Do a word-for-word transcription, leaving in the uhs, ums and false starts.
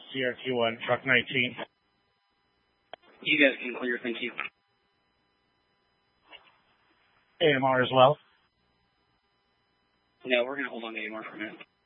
C R T one, truck nineteen. You guys can clear, thank you. A M R as well. No, we're going to hold on to A M R for a minute.